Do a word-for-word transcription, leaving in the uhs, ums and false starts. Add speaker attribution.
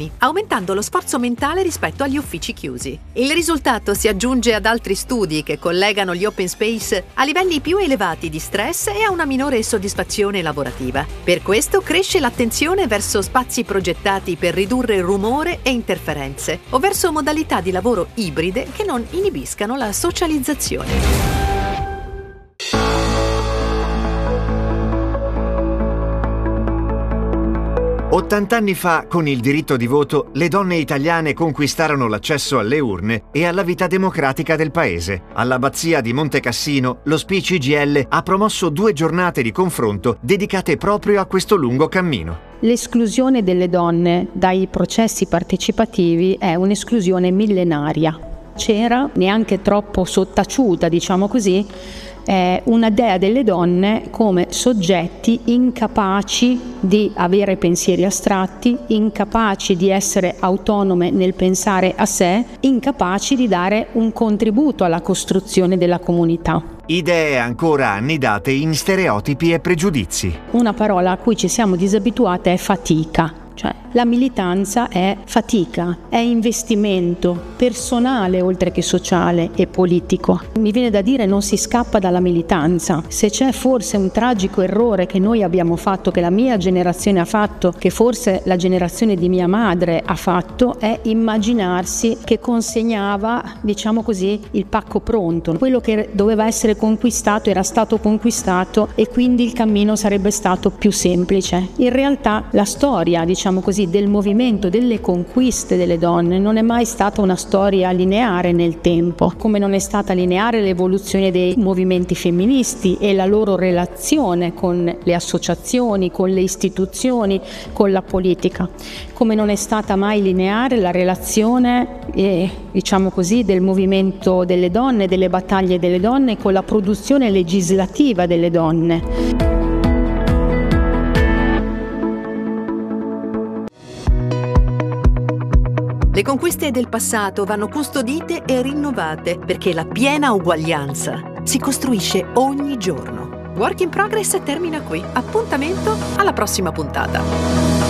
Speaker 1: riunioni, aumentando lo sforzo mentale rispetto agli uffici chiusi. Il risultato si aggiunge ad altri studi che collegano gli open space a livelli più elevati di stress e a una minore soddisfazione lavorativa. Per questo cresce l'attenzione verso spazi progettati per ridurre rumore e interferenze, o verso modalità di lavoro ibride che non inibiscano la socializzazione.
Speaker 2: ottanta anni fa, con il diritto di voto, le donne italiane conquistarono l'accesso alle urne e alla vita democratica del paese. All'abbazia di Monte Cassino, lo S P I C G I L ha promosso due giornate di confronto dedicate proprio a questo lungo cammino.
Speaker 3: L'esclusione delle donne dai processi partecipativi è un'esclusione millenaria. C'era, neanche troppo sottaciuta, diciamo così, è una dea delle donne come soggetti incapaci di avere pensieri astratti, incapaci di essere autonome nel pensare a sé, incapaci di dare un contributo alla costruzione della comunità.
Speaker 2: Idee ancora annidate in stereotipi e pregiudizi.
Speaker 3: Una parola a cui ci siamo disabituate è fatica. Cioè, la militanza è fatica, è investimento personale oltre che sociale e politico. Mi viene da dire non si scappa dalla militanza. Se c'è forse un tragico errore che noi abbiamo fatto, che la mia generazione ha fatto, che forse la generazione di mia madre ha fatto, è immaginarsi che consegnava, diciamo così, il pacco pronto. Quello che doveva essere conquistato era stato conquistato e quindi il cammino sarebbe stato più semplice. In realtà la storia, diciamo così, del movimento, delle conquiste delle donne non è mai stata una storia lineare nel tempo, come non è stata lineare l'evoluzione dei movimenti femministi e la loro relazione con le associazioni, con le istituzioni, con la politica, come non è stata mai lineare la relazione, eh, diciamo così, del movimento delle donne, delle battaglie delle donne con la produzione legislativa delle donne.
Speaker 1: Le conquiste del passato vanno custodite e rinnovate perché la piena uguaglianza si costruisce ogni giorno. Work in Progress termina qui. Appuntamento alla prossima puntata.